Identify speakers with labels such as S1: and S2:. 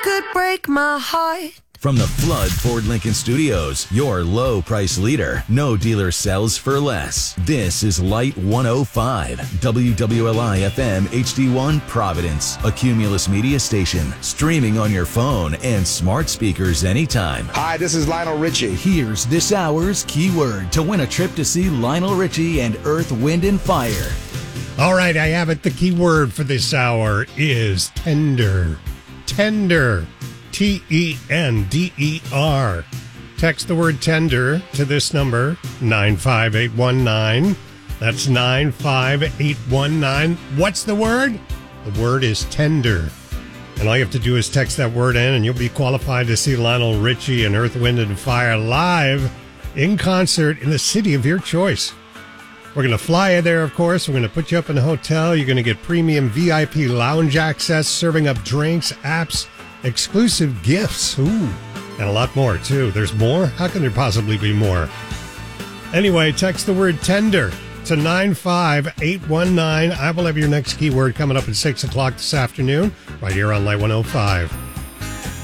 S1: could break my heart.
S2: From the Flood Ford Lincoln Studios, your low price leader. No dealer sells for less. This is Light 105, WWLI FM HD1 Providence, a Cumulus media station, streaming on your phone and smart speakers anytime.
S3: Hi, this is Lionel Richie.
S2: Here's this hour's keyword to win a trip to see Lionel Richie and Earth, Wind, and Fire.
S4: All right, I have it. The keyword for this hour is tender. Tender. Tender. Text the word tender to this number, 95819. That's 95819. What's the word? The word is tender. And all you have to do is text that word in, and you'll be qualified to see Lionel Richie and Earth, Wind, and Fire live in concert in the city of your choice. We're going to fly you there, of course. We're going to put you up in a hotel. You're going to get premium VIP lounge access, serving up drinks, apps, exclusive gifts, and a lot more, too. There's more? How can there possibly be more? Anyway, text the word tender to 95819. I will have your next keyword coming up at 6 o'clock this afternoon, right here on Light 105.